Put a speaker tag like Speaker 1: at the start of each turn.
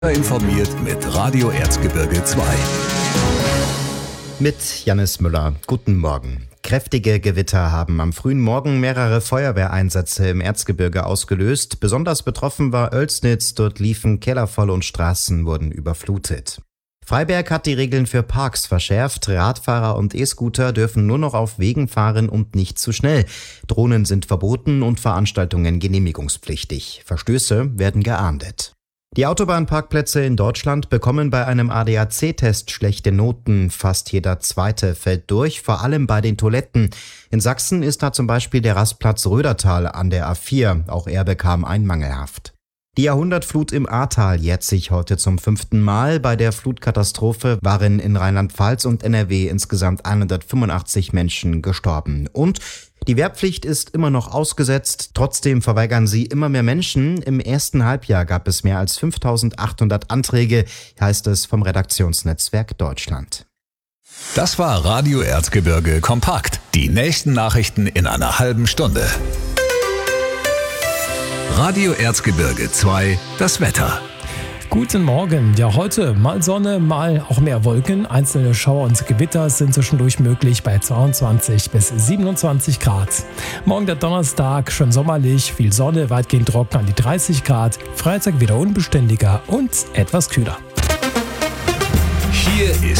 Speaker 1: Informiert mit Radio Erzgebirge 2.
Speaker 2: Mit Jannis Müller. Guten Morgen. Kräftige Gewitter haben am frühen Morgen mehrere Feuerwehreinsätze im Erzgebirge ausgelöst. Besonders betroffen war Oelsnitz. Dort liefen Keller voll und Straßen wurden überflutet. Freiberg hat die Regeln für Parks verschärft. Radfahrer und E-Scooter dürfen nur noch auf Wegen fahren und nicht zu schnell. Drohnen sind verboten und Veranstaltungen genehmigungspflichtig. Verstöße werden geahndet. Die Autobahnparkplätze in Deutschland bekommen bei einem ADAC-Test schlechte Noten. Fast jeder zweite fällt durch, vor allem bei den Toiletten. In Sachsen ist da zum Beispiel der Rastplatz Rödertal an der A4. Auch er bekam ein mangelhaft. Die Jahrhundertflut im Ahrtal jährt sich heute zum 5. Mal. Bei der Flutkatastrophe waren in Rheinland-Pfalz und NRW insgesamt 185 Menschen gestorben. Und die Wehrpflicht ist immer noch ausgesetzt. Trotzdem verweigern sie immer mehr Menschen. Im ersten Halbjahr gab es mehr als 5.800 Anträge, heißt es vom Redaktionsnetzwerk Deutschland.
Speaker 1: Das war Radio Erzgebirge kompakt. Die nächsten Nachrichten in einer halben Stunde. Radio Erzgebirge 2, das Wetter.
Speaker 3: Guten Morgen. Ja, heute mal Sonne, mal auch mehr Wolken. Einzelne Schauer und Gewitter sind zwischendurch möglich bei 22 bis 27 Grad. Morgen der Donnerstag, schön sommerlich, viel Sonne, weitgehend trocken an die 30 Grad. Freitag wieder unbeständiger und etwas kühler.
Speaker 1: Hier ist